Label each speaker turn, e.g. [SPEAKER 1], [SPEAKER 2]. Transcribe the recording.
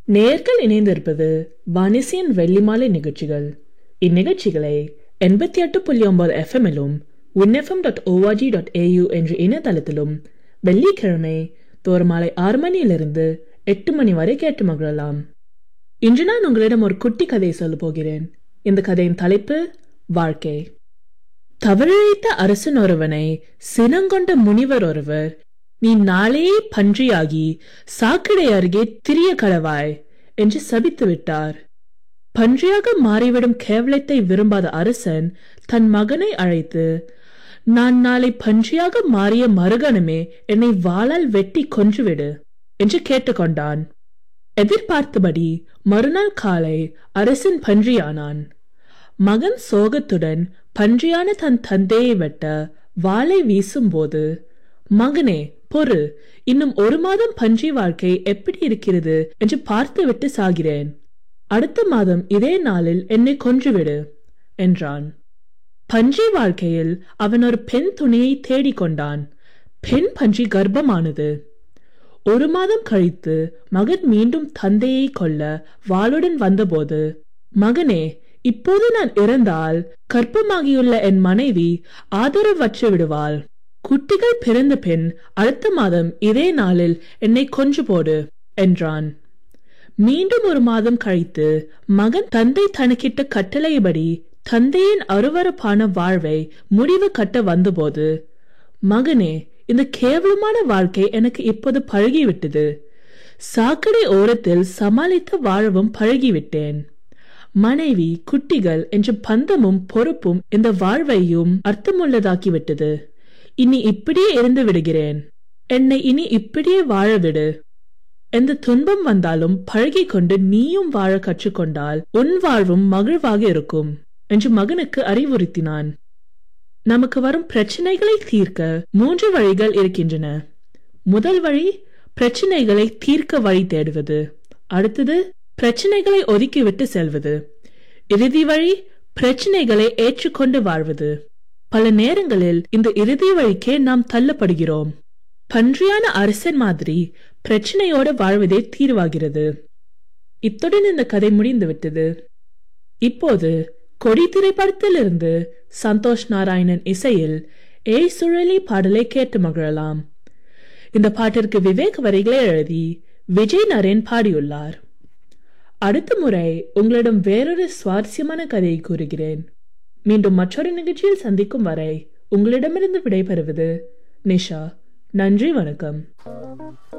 [SPEAKER 1] நேர்கள் இணைந்திருப்பது வானிசியின் வெள்ளிமாலை நிகழ்ச்சிகள். இந்நிகழ்ச்சிகளை 88.9 FM-இலும் winfm.org.au என்ற இணையதளத்திலும் வெள்ளிக்கிழமை தோறும் மாலை 6 மணியிலிருந்து 8 மணி வரை கேட்டு மகிழலாம். இன்று நான் உங்களிடம் ஒரு குட்டி கதையை சொல்ல போகிறேன். இந்த கதையின் தலைப்பு வாழ்க்கை. தவறிழைத்த அரசன் ஒருவனை சினங்கொண்ட முனிவர் ஒருவர், நீ நாளையே பன்றியாகி சாக்கடை அருகே திரிய கடவாய் என்று சபித்து விட்டார். பன்றியாக மாறிவிடும் கேவலத்தை விரும்பாத அரசன் தன் மகனை அழைத்து, நான் நாளை பன்றியாக மாறிய மறுகணமே என்னை வாளால் வெட்டி கொன்றுவிடு என்று கேட்டுக்கொண்டான். எதிர்பார்த்தபடி மறுநாள் காலை அரசன் பன்றியானான். மகன் சோகத்துடன் பன்றியான தன் தந்தையை வெட்ட வாளை வீசும்போது, மகனே பொறு, இன்னும் 1 மாதம் பன்றி வாழ்க்கை எப்படி இருக்கிறது என்று பார்த்துவிட்டு சாகிறேன். அடுத்த மாதம் இதே நாளில் என்னை கொன்றுவிடு என்றான். பன்றி வாழ்க்கையில் அவன் ஒரு பெண் துணையை தேடிக்கொண்டான். பெண் பன்றி கர்ப்பமானது. 1 மாதம் கழித்து மகன் மீண்டும் தந்தையை கொல்ல வாளுடன் வந்தபோது, மகனே, இப்போது நான் இறந்தால் கர்ப்பமாகியுள்ள என் மனைவி ஆதரவற்று விடுவாள். குட்டிகள் பிறந்த பின் அடுத்த மாதம் இதே நாளில் என்னை கொன்று போடு என்றான். மீண்டும் 1 மாதம் கழித்து மகன் தந்தை தனக்கிட்ட கட்டளையபடி தந்தையின் அருவருப்பான வாழ்வை முடிவு கட்ட வந்தபோது, மகனே, இந்த கேவலமான வாழ்க்கை எனக்கு இப்போது பழகிவிட்டது. சாக்கடை ஓரத்தில் சமாளித்து வாழவும் பழகிவிட்டேன். மனைவி, குட்டிகள் என்ற பந்தமும் பொறுப்பும் இந்த வாழ்வையும் அர்த்தமுள்ளதாக்கிவிட்டது. இனி இப்படியே இருந்து விடுகிறேன். என்னை இனி இப்படியே வாழவிடு. எந்த துன்பம் வந்தாலும் பழகி கொண்டு நீயும் வாழ கற்றுக்கொண்டால் உன் வாழ்வும் மகிழ்வாக இருக்கும் என்று மகனுக்கு அறிவுறுத்தினான். நமக்கு வரும் பிரச்சனைகளை தீர்க்க 3 வழிகள் இருக்கின்றன. முதல் வழி, பிரச்சனைகளை தீர்க்க வழி தேடுவது. அடுத்தது, பிரச்சனைகளை ஒதுக்கிவிட்டு செல்வது. இறுதி வழி, பிரச்சனைகளை ஏற்றுக்கொண்டு வாழ்வது. பல நேரங்களில் இந்த இறுதி வழிக்கே நாம் தள்ளப்படுகிறோம். பன்றியான அரசன் மாதிரி பிரச்சனையோடு வாழ்வதே தீர்வாகிறது. இத்துடன் இந்த கதை முடிந்துவிட்டது. இப்போது கொடி திரைப்படத்திலிருந்து சந்தோஷ் நாராயணன் இசையில் ஏய் சுழலி பாடலை கேட்டு மகிழலாம். இந்த பாட்டிற்கு விவேக் வரிகளை எழுதி விஜய் நரேன் பாடியுள்ளார். அடுத்த முறை உங்களிடம் வேறொரு சுவாரஸ்யமான கதையை கூறுகிறேன். மீண்டும் மற்றொரு நிகழ்ச்சியில் சந்திக்கும் வரை உங்களிடமிருந்து விடைபெறுவது நிஷா. நன்றி, வணக்கம்.